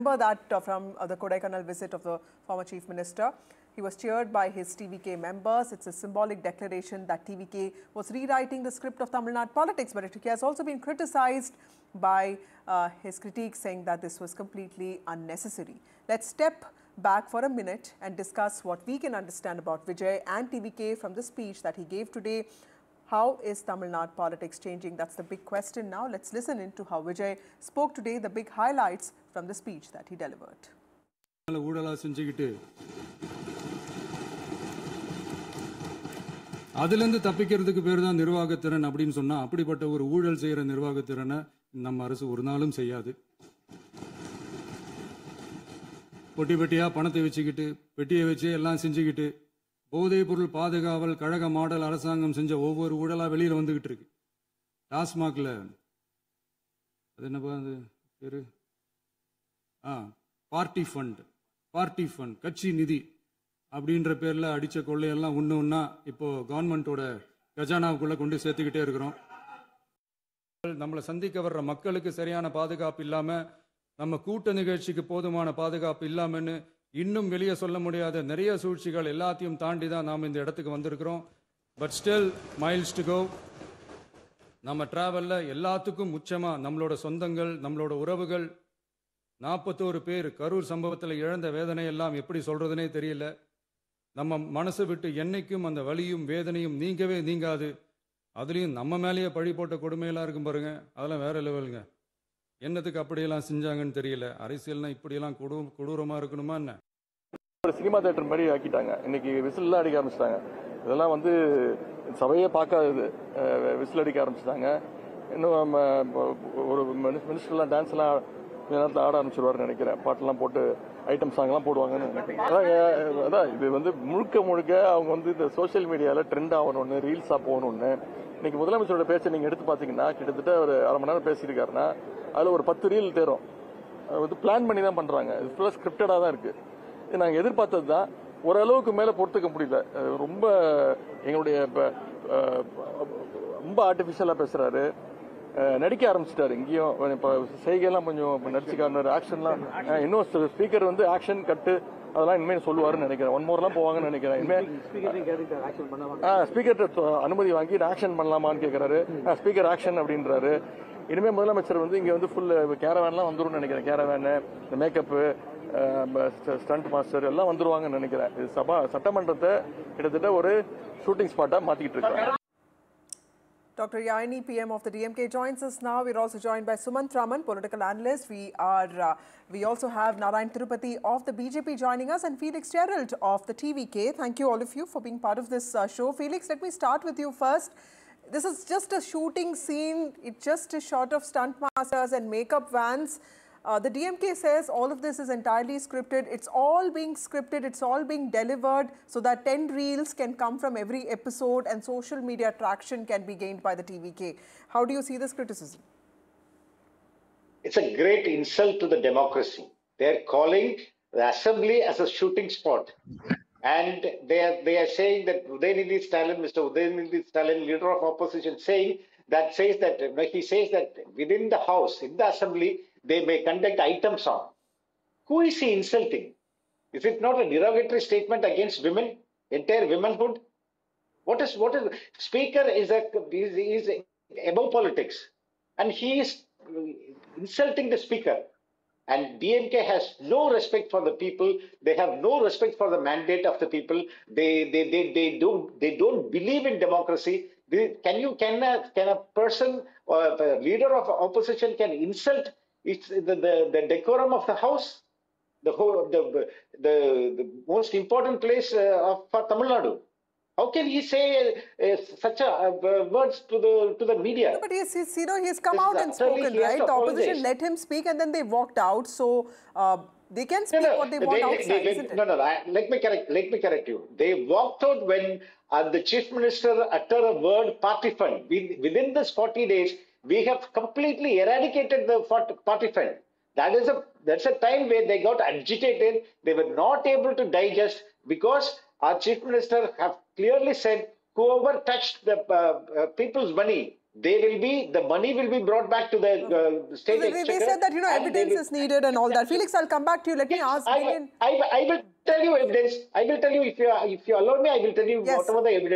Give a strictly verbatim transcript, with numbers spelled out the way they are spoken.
Remember that uh, from uh, the Kodaikanal visit of the former Chief Minister. He was cheered by his T V K members. It's a symbolic declaration that T V K was rewriting the script of Tamil Nadu politics, but it has also been criticized by uh, his critiques, saying that this was completely unnecessary. Let's step back for a minute and discuss what we can understand about Vijay and T V K from the speech that he gave today. How is Tamil Nadu politics changing? That's the big question now. Let's listen into how Vijay spoke today, the big highlights from the speech that he delivered. அதிலிருந்து தப்பிக்கிறதுக்கு பேர் தான் நிர்வாகத்திறன் அப்படின்னு சொன்னா அப்படிப்பட்ட ஒரு ஊழல் செய்யற நிர்வாகத்திறனை நம்ம அரசு ஒரு நாளும் செய்யாது. பொட்டி பெட்டியா பணத்தை வச்சுக்கிட்டு பெட்டியை வச்சு எல்லாம் செஞ்சுக்கிட்டு போதைப் பொருள் பாதுகாவல் கழக மாடல் அரசாங்கம் செஞ்ச ஒவ்வொரு ஊழலா வெளியில வந்துகிட்டு இருக்கு. டாஸ்மாக்ல அது என்னப்பா அது பேரு ஆ பார்ட்டி ஃபண்ட் பார்ட்டி ஃபண்ட் கட்சி நிதி அப்படின்ற பேர்ல அடிச்ச கொள்ளையெல்லாம் ஒன்று ஒன்றா இப்போ கவர்மெண்டோட கஜானாவுக்குள்ள கொண்டு சேர்த்துக்கிட்டே இருக்கிறோம். நம்மளை சந்திக்க வர்ற மக்களுக்கு சரியான பாதுகாப்பு இல்லாம நம்ம கூட்ட நிகழ்ச்சிக்கு போதுமான பாதுகாப்பு இல்லாமன்னு இன்னும் வெளியே சொல்ல முடியாத நிறைய சூழ்ச்சிகள் எல்லாத்தையும் தாண்டி தான் நாம் இந்த இடத்துக்கு வந்திருக்கிறோம். But still miles to go. நம்ம டிராவல்ல எல்லாத்துக்கும் முச்சமா நம்மளோட சொந்தங்கள் நம்மளோட உறவுகள் நாற்பத்தோரு பேர் கரூர் சம்பவத்தில் இழந்த வேதனை எல்லாம் எப்படி சொல்றதுனே தெரியல. நம்ம மனசு விட்டு என்னைக்கும் அந்த வலியும் வேதனையும் நீங்கவே நீங்காது. அதுலேயும் நம்ம மேலேயே பழி போட்ட கொடுமையெல்லாம் இருக்கும் பாருங்க, அதெல்லாம் வேற லெவலுங்க. என்னத்துக்கு அப்படியெல்லாம் செஞ்சாங்கன்னு தெரியல. அரசியல்னா இப்படியெல்லாம் கொடு கொடூரமா இருக்கணுமா என்ன? ஒரு சினிமா தேட்டர் மாதிரி ஆக்கிட்டாங்க. இன்னைக்கு விசில் அடிக்க ஆரம்பிச்சிட்டாங்க. இதெல்லாம் வந்து சபையே பார்க்காதது. விசில் அடிக்க ஆரம்பிச்சிட்டாங்க. இன்னும் ஒரு மினிஸ்டர்லாம் டான்ஸ் எல்லாம் நேரத்தில் ஆட ஆரம்பிச்சிருவாருன்னு நினைக்கிறேன். பாட்டெல்லாம் போட்டு ஐட்டம் சாங்லாம் போடுவாங்கன்னு நினைக்கிறேன். அதான் அதான் இது வந்து முழுக்க முழுக்க அவங்க வந்து இந்த சோசியல் மீடியாவில் ட்ரெண்ட் ஆகணும்னு ரீல்ஸாக போகணும்னு. இன்னைக்கு முதலமைச்சரோட பேச்சை நீங்கள் எடுத்து பார்த்தீங்கன்னா கிட்டத்தட்ட ஒரு அரை மணி நேரம் பேசியிருக்காருன்னா அதில் ஒரு பத்து ரீல் தேரும். அது வந்து பிளான் பண்ணி தான் பண்ணுறாங்க. இது ஃபுல்லாக ஸ்கிரிப்டடாக தான் இருக்குது. இது நாங்கள் எதிர்பார்த்தது தான். ஓரளவுக்கு மேலே பொறுத்துக்க முடியல. ரொம்ப எங்களுடைய இப்போ ரொம்ப ஆர்டிஃபிஷியலாக பேசுகிறாரு. நடிக்க ஆரம்பிச்சிட்டாரு. இங்கேயும் இப்போ செய்கையெல்லாம் கொஞ்சம் நடிச்சுக்காரு. ஆக்ஷன்லாம் இன்னும் ஸ்பீக்கர் வந்து ஆக்ஷன் கட்டு அதெல்லாம் இனிமேல் சொல்லுவாருன்னு நினைக்கிறேன். ஒன் மோர்லாம் போவாங்கன்னு நினைக்கிறேன். இனிமேல் ஸ்பீக்கர் அனுமதி வாங்கி ஆக்ஷன் பண்ணலாமான்னு கேட்குறாரு. ஸ்பீக்கர் ஆக்ஷன் அப்படின்றாரு. இனிமேல் முதலமைச்சர் வந்து இங்கே வந்து ஃபுல் கேரவேன்லாம் வந்துடும் நினைக்கிறேன். கேரவேனு இந்த மேக்கப்பு ஸ்டண்ட் மாஸ்டர் எல்லாம் வந்துருவாங்கன்னு நினைக்கிறேன். இது சபா சட்டமன்றத்தை கிட்டத்தட்ட ஒரு ஷூட்டிங் ஸ்பாட்டாக மாற்றிக்கிட்டு இருக்காங்க. Doctor Yayini, P M of the D M K, joins us now. We're also joined by Sumant Raman, political analyst. We are. Uh, we also have Narayan Tirupati of the B J P joining us, and Felix Gerald of the T V K. Thank you all of you for being part of this uh, show. Felix, let me start with you first. This is just a shooting scene. It's just a shot of stunt masters and makeup vans. Uh, the D M K says all of this is entirely scripted. It's all being scripted. It's all being delivered so that ten reels can come from every episode and social media traction can be gained by the T V K. How do you see this criticism? It's a great insult to the democracy. They're calling the assembly as a shooting spot. And they are, they are saying that Udayanidhi Stalin, Mister Udayanidhi Stalin, leader of opposition, saying that says that he says that within the house, in the assembly, they may conduct item song. Who is he insulting? Is it not a derogatory statement against women, entire womanhood? What is what is speaker is a is, is above politics, and he is insulting the speaker. And D M K has no respect for the people. They have no respect for the mandate of the people. They they they, they don't they don't believe in democracy. They, can you can a can a person or a leader of opposition can insult it's the, the, the decorum of the house, the whole the the, the most important place uh, of for Tamil Nadu? How can he say uh, uh, such a, uh, words to the to the media? No, but he's, he's you know he's come This out and spoken, right? The opposition let him speak and then they walked out. So uh, they can speak no, no, what they want they, outside, they, they, isn't no, it? No, no, I, let me correct. Let me correct you. They walked out when uh, the chief minister uttered a word party fund. We, within this forty days, we have completely eradicated the party fund. That is a that's a time where they got agitated. They were not able to digest because our chief minister have clearly said whoever touched the uh, uh, people's money they will be, the money will be brought back to the uh, state They, exchequer. they said that, you know, and they evidence will- is needed and all that. Felix, I'll come back to you. Let me Yes, ask I, again. I, I will tell you evidence. I will tell you, if you, if you allow me, I will tell you Yes. whatever the evidence.